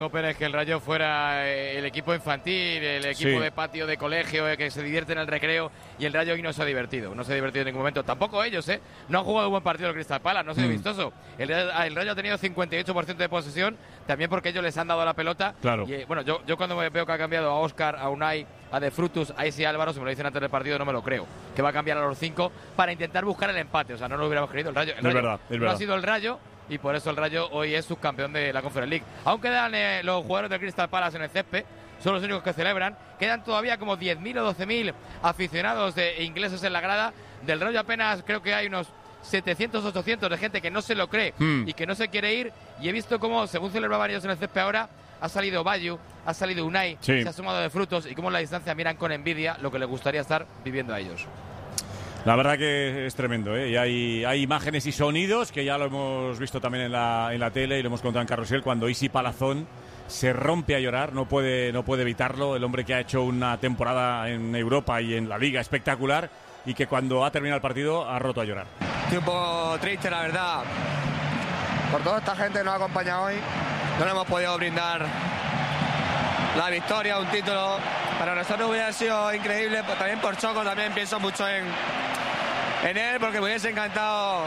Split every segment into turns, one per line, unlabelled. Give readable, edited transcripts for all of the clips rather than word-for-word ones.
Pérez, que el Rayo fuera el equipo infantil, el equipo de patio de colegio, que se divierte en el recreo, y el Rayo hoy no se ha divertido en ningún momento. Tampoco ellos, no han jugado un buen partido el Crystal Palace, no ha sido vistoso. El Rayo ha tenido 58% de posesión, también porque ellos les han dado la pelota.
Claro.
Y bueno, yo cuando veo que ha cambiado a Óscar, a Unai, a De Frutus, a Isi Álvaro, si me lo dicen antes del partido no me lo creo, que va a cambiar a los 5 para intentar buscar el empate. O sea, no lo hubiéramos creído. El Rayo
es verdad.
No ha sido el Rayo, y por eso el Rayo hoy es subcampeón de la Conference League. Aún quedan los jugadores del Crystal Palace en el césped, son los únicos que celebran. Quedan todavía como 10.000 o 12.000 aficionados ingleses en la grada. Del Rayo apenas creo que hay unos 700, 800 de gente que no se lo cree y que no se quiere ir. Y he visto cómo, según celebraban ellos en el césped ahora, ha salido Bayu, ha salido Unai, se ha sumado De Frutos, y cómo en la distancia miran con envidia lo que les gustaría estar viviendo a ellos.
La verdad que es tremendo, ¿eh? Y hay imágenes y sonidos que ya lo hemos visto también en la tele y lo hemos contado en Carrusel, cuando Isi Palazón se rompe a llorar, no puede evitarlo, el hombre que ha hecho una temporada en Europa y en la Liga espectacular, y que cuando ha terminado el partido ha roto a llorar.
Estoy un poco triste, la verdad, por toda esta gente que nos ha acompañado hoy. No le hemos podido brindar la victoria, un título. Para nosotros hubiera sido increíble, también por Choco, también pienso mucho en él, porque me hubiese encantado.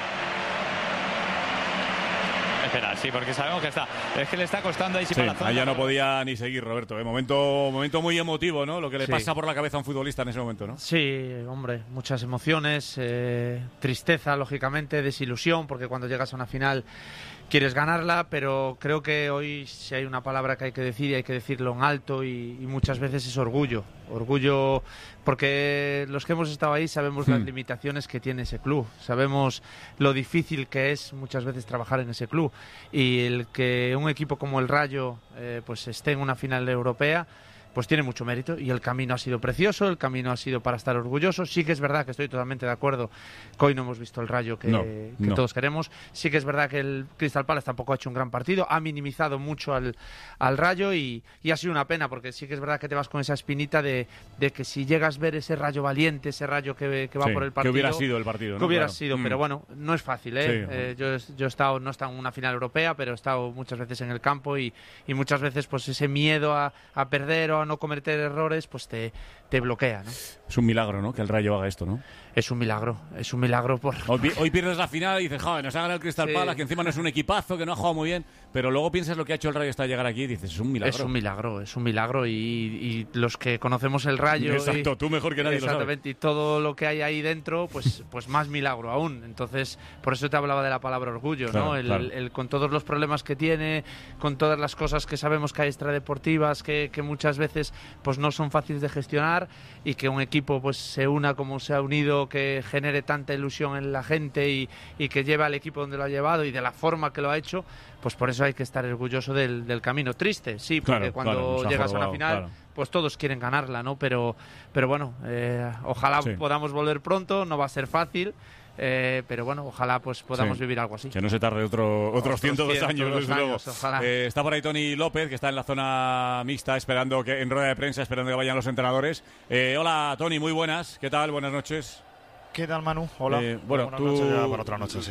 Espera, sí, porque sabemos que es que le está costando ahí.
Allá no podía ni seguir, Roberto. Momento muy emotivo, ¿no? Lo que le pasa por la cabeza a un futbolista en ese momento, ¿no?
Sí, hombre, muchas emociones, tristeza, lógicamente, desilusión, porque cuando llegas a una final quieres ganarla, pero creo que hoy si hay una palabra que hay que decir, y hay que decirlo en alto, y muchas veces es orgullo, porque los que hemos estado ahí sabemos las limitaciones que tiene ese club, sabemos lo difícil que es muchas veces trabajar en ese club, y el que un equipo como el Rayo pues esté en una final europea, pues tiene mucho mérito, y el camino ha sido precioso, el camino ha sido para estar orgullosos. Sí que es verdad que estoy totalmente de acuerdo que hoy no hemos visto el Rayo que todos queremos. Sí que es verdad que el Crystal Palace tampoco ha hecho un gran partido, ha minimizado mucho al Rayo, y ha sido una pena, porque sí que es verdad que te vas con esa espinita de que si llegas a ver ese Rayo valiente, ese Rayo que va por el partido,
que hubiera sido el partido, ¿no?
Que hubiera sido, pero bueno, no es fácil, ¿eh? Yo he estado, no he estado en una final europea, pero he estado muchas veces en el campo, y muchas veces pues ese miedo a perder o a no cometer errores pues te bloquea, ¿no?
Es un milagro, ¿no?, que el Rayo haga esto, ¿no?
Es un milagro por...
Hoy pierdes la final y dices, joder, nos ha ganado el Crystal Palace, que encima no es un equipazo, que no ha jugado muy bien, pero luego piensas lo que ha hecho el Rayo hasta llegar aquí y dices, es un milagro, y los que conocemos el Rayo... Exacto, tú mejor que nadie lo sabes.
Y todo lo que hay ahí dentro, pues más milagro aún. Entonces, por eso te hablaba de la palabra orgullo,
claro,
¿no? El con todos los problemas que tiene, con todas las cosas que sabemos que hay extradeportivas, que muchas veces pues no son fáciles de gestionar, y que un equipo pues se una como se ha unido, que genere tanta ilusión en la gente, y que lleve al equipo donde lo ha llevado y de la forma que lo ha hecho, pues por eso hay que estar orgulloso del camino. Triste, sí, porque cuando llegas a una final, pues todos quieren ganarla, ¿no? Pero bueno, ojalá podamos volver pronto, no va a ser fácil. Pero bueno, ojalá pues podamos vivir algo así.
Que no se tarde otros 102 años, desde luego.
Ojalá.
Está por ahí Toni López, que está en la zona mixta, en rueda de prensa, esperando que vayan los entrenadores. Hola, Toni, muy buenas. ¿Qué tal? Buenas noches.
¿Qué tal, Manu? Hola.
Bueno,
buenas
tú,
noches ya para otra noche, sí.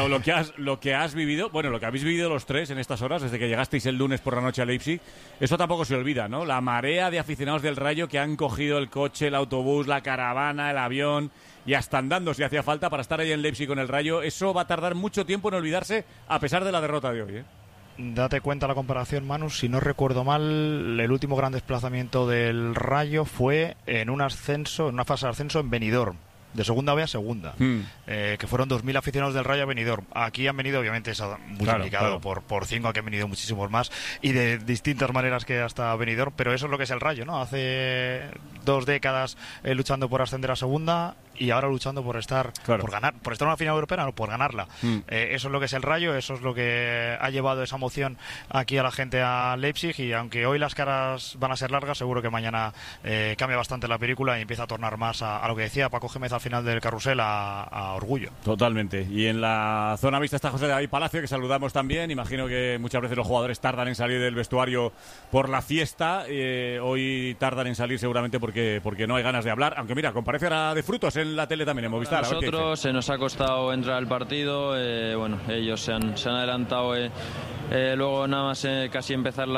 lo que has vivido, bueno, lo que habéis vivido los tres en estas horas, desde que llegasteis el lunes por la noche a Leipzig, eso tampoco se olvida, ¿no? La marea de aficionados del Rayo que han cogido el coche, el autobús, la caravana, el avión, y hasta andando si hacía falta para estar ahí en Leipzig con el Rayo. Eso va a tardar mucho tiempo en olvidarse, a pesar de la derrota de hoy, ¿eh?
Date cuenta la comparación, Manu, si no recuerdo mal, el último gran desplazamiento del Rayo fue en un ascenso, en una fase de ascenso en Benidorm, de segunda B a segunda, que fueron 2.000 aficionados del Rayo a Benidorm. Aquí han venido, obviamente, multiplicado por 5, aquí han venido muchísimos más, y de distintas maneras que hasta Benidorm, pero eso es lo que es el Rayo, ¿no? Hace 2 décadas luchando por ascender a segunda, y ahora luchando por estar por estar en una final europea, no por ganarla. Eso es lo que es el Rayo, eso es lo que ha llevado esa emoción aquí a la gente a Leipzig, y aunque hoy las caras van a ser largas, seguro que mañana cambia bastante la película y empieza a tornar más a lo que decía Paco Gémez al final del carrusel, a orgullo.
Totalmente. Y en la zona vista está José David Palacio, que saludamos también. Imagino que muchas veces los jugadores tardan en salir del vestuario por la fiesta. Hoy tardan en salir seguramente porque no hay ganas de hablar. Aunque mira, comparece ahora De Frutos en en la tele también, en Movistar.
A nosotros se nos ha costado entrar al partido, bueno, ellos se han adelantado luego nada más casi empezar